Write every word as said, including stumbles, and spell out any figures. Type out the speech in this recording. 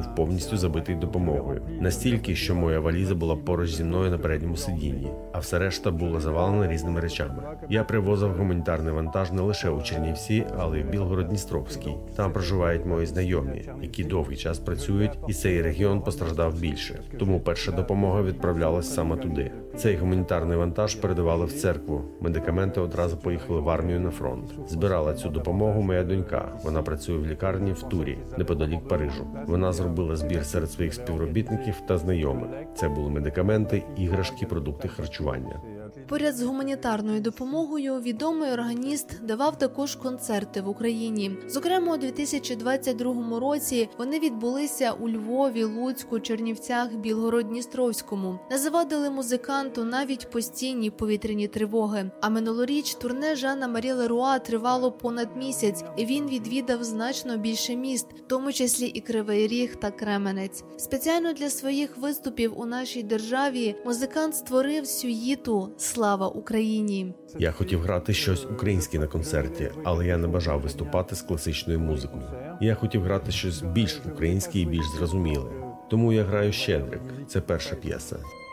був повністю забитий допомогою. Настільки, що моя валіза була поруч зі мною на передньому сидінні, а все решта було завалено різними речами. Я привозив гуманітарний вантаж не лише у Чернівці, але й в Білгород-Дністровський. Там проживають мої знайомі, які довгий час працюють, і цей регіон постраждав більше. Тому перша допомога відправлялась саме туди. Цей гуманітарний вантаж передавали в церкву. Медикаменти одразу поїхали в армію на фронт. Збирала цю допомогу моя донька. Вона працює в лікарні в Турі, неподалік Парижу. Вона зробила збір серед своїх співробітників та знайомих. Це були медикаменти, іграшки, продукти харчування. Поряд з гуманітарною допомогою відомий органіст давав також концерти в Україні. Зокрема, у дві тисячі двадцять другому році вони відбулися у Львові, Луцьку, Чернівцях, Білгород-Дністровському. Не завадили музиканту навіть постійні повітряні тривоги. А минулоріч турне Жана Марі Леруа тривало понад місяць, і він відвідав значно більше міст, в тому числі і Кривий Ріг та Кременець. Спеціально для своїх виступів у нашій державі музикант створив сюїту «Слава Україні». Я хотів грати щось українське на концерті, але я не бажав виступати з класичною музикою. Я хотів грати щось більш українське і більш зрозуміле. Тому я граю «Щедрик». Це перша п'єса.